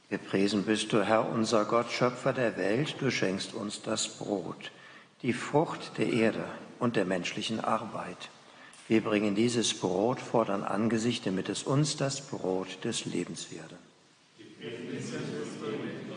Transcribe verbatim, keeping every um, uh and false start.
Gepriesen bist du, Herr, unser Gott, Schöpfer der Welt. Du schenkst uns das Brot, die Frucht der Erde und der menschlichen Arbeit. Wir bringen dieses Brot vor dein Angesicht, damit es uns das Brot des Lebens werde.